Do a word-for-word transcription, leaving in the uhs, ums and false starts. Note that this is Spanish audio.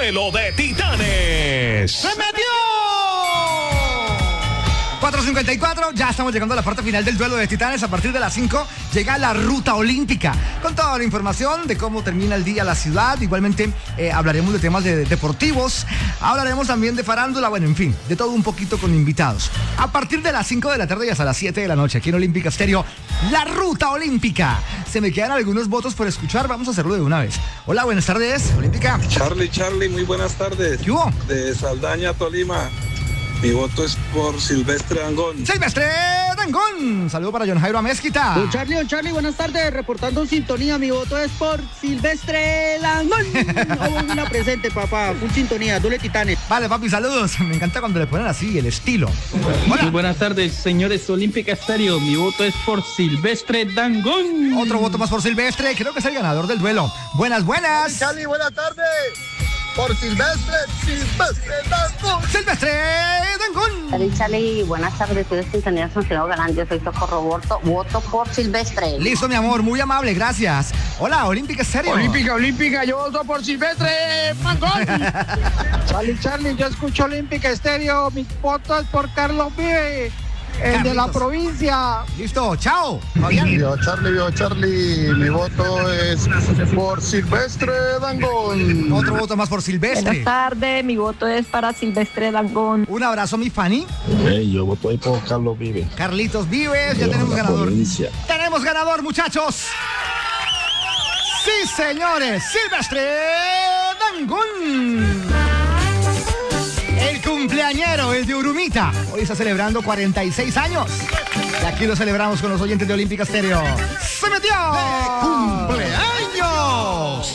Duelo de Titanes. ¡Se metió! cuatro cincuenta y cuatro, ya estamos llegando a la parte final del Duelo de Titanes. A partir de las cinco llega la ruta olímpica con toda la información de cómo termina el día la ciudad. Igualmente eh, hablaremos de temas de, de deportivos, hablaremos también de farándula, bueno, en fin, de todo un poquito con invitados. A partir de las cinco de la tarde y hasta las siete de la noche, aquí en Olímpica Estéreo, la ruta olímpica. Se me quedan algunos votos por escuchar, vamos a hacerlo de una vez. Hola, buenas tardes, Olímpica. Charlie, Charlie, muy buenas tardes. ¿Qué hubo? De Saldaña, Tolima. Mi voto es por Silvestre Dangond. ¡Silvestre Dangond! Saludo para John Jairo Amezquita. Don Charlie, don Charlie, buenas tardes. Reportando en sintonía, mi voto es por Silvestre Dangond. Vamos una presente, papá. Un sintonía, Duelo de Titanes. Vale, papi, saludos. Me encanta cuando le ponen así, el estilo. Hola. Muy buenas tardes, señores Olímpica Estéreo. Mi voto es por Silvestre Dangond. Otro voto más por Silvestre. Creo que es el ganador del duelo. Buenas, buenas. Charlie, buenas tardes. Por Silvestre, Silvestre Dangond. Silvestre Dangond. Charlie, Charlie, buenas tardes. Estoy de sintonía Santiago Galán. Yo soy Socorro Voto. Voto por Silvestre. Listo, mi amor. Muy amable. Gracias. Hola, Olímpica Estéreo. Olímpica, Olímpica. Yo voto por Silvestre Dangond. Charlie, Charlie, yo escucho Olímpica Estéreo. Mi voto es por Carlos Vive. El Carlitos. de la provincia. Listo, chao. Yo, Charlie, yo, Charlie, mi voto es por Silvestre Dangond. Otro voto más por Silvestre. Buenas tardes, mi voto es para Silvestre Dangond. Un abrazo, mi Fanny. Hey, yo voto ahí por Carlos Vive. Carlitos Vives, ya De tenemos la ganador. provincia. Tenemos ganador, muchachos. Sí, señores, Silvestre Dangond. El cumpleañero, el de Urumita. Hoy está celebrando cuarenta y seis años. Y aquí lo celebramos con los oyentes de Olímpica Estéreo. ¡Se metió! ¡Cumpleaños!